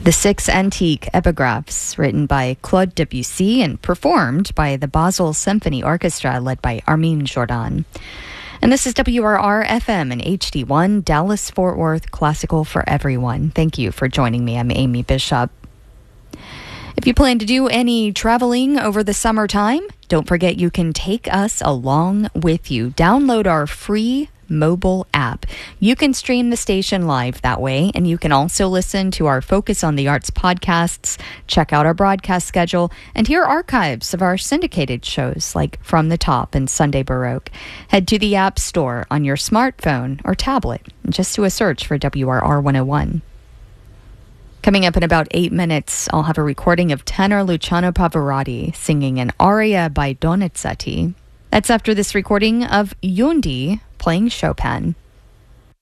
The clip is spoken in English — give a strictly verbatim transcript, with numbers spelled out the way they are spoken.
The Six Antique Epigraphs, written by Claude Debussy and performed by the Basel Symphony Orchestra, led by Armin Jordan. And this is W R R F M and H D one, Dallas-Fort Worth, classical for everyone. Thank you for joining me. I'm Amy Bishop. If you plan to do any traveling over the summertime, don't forget you can take us along with you. Download our free mobile app. You can stream the station live that way, and you can also listen to our Focus on the Arts podcasts, check out our broadcast schedule, and hear archives of our syndicated shows like From the Top and Sunday Baroque. Head to the App Store on your smartphone or tablet and just do a search for W R R one oh one. Coming up in about eight minutes, I'll have a recording of tenor Luciano Pavarotti singing an aria by Donizetti. That's after this recording of Yundi playing Chopin.